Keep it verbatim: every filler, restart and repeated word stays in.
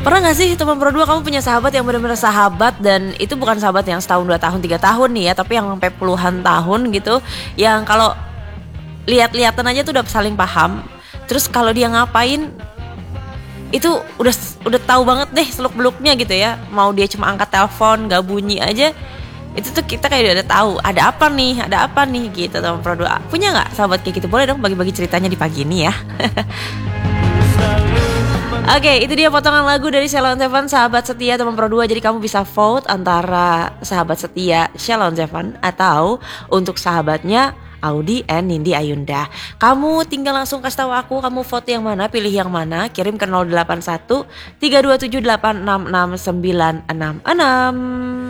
Pernah gak sih teman Pro dua kamu punya sahabat yang benar-benar sahabat, dan itu bukan sahabat yang setahun, dua tahun, tiga tahun nih ya, tapi yang sampai puluhan tahun gitu, yang kalau lihat-lihatan aja tuh udah saling paham. Terus kalau dia ngapain itu udah udah tahu banget deh seluk-beluknya gitu ya. Mau dia cuma angkat telepon gak bunyi aja, itu tuh kita kayak udah tahu ada apa nih, ada apa nih gitu teman Pro dua. Punya nggak sahabat kayak gitu? Boleh dong bagi-bagi ceritanya di pagi ini ya. Oke, okay, itu dia potongan lagu dari Sheila on Seven, Sahabat Setia teman Pro dua. Jadi kamu bisa vote antara Sahabat Setia Sheila on Seven atau untuk sahabatnya Audi and Nindi Ayunda. Kamu tinggal langsung kasih tahu aku kamu vote yang mana, pilih yang mana, kirim ke nol delapan satu tiga dua tujuh delapan enam enam sembilan enam enam.